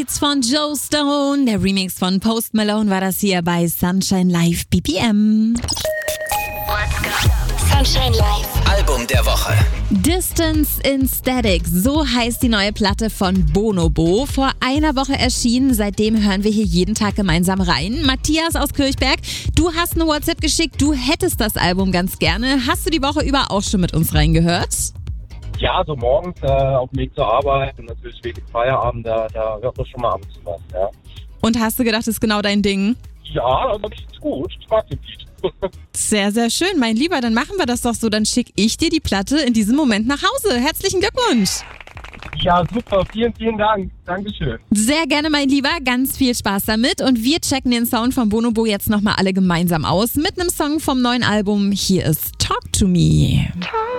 Jetzt von Joe Stone, der Remix von Post Malone war das hier bei Sunshine Live BPM. Sunshine Live. Album der Woche. Distance in Static, so heißt die neue Platte von Bonobo. Vor einer Woche erschienen, seitdem hören wir hier jeden Tag gemeinsam rein. Matthias aus Kirchberg, du hast eine WhatsApp geschickt, du hättest das Album ganz gerne. Hast du die Woche über auch schon mit uns reingehört? Ja, so morgens auf dem Weg zur Arbeit und natürlich wegen Feierabend, da hört man schon mal ab und zu was, ja. Und hast du gedacht, das ist genau dein Ding? Ja, also das ist gut. Ich mag den Lied. Sehr, sehr schön, mein Lieber. Dann machen wir das doch so. Dann schicke ich dir die Platte in diesem Moment nach Hause. Herzlichen Glückwunsch. Ja, super. Vielen, vielen Dank. Dankeschön. Sehr gerne, mein Lieber. Ganz viel Spaß damit. Und wir checken den Sound von Bonobo jetzt nochmal alle gemeinsam aus mit einem Song vom neuen Album. Hier ist Talk to Me.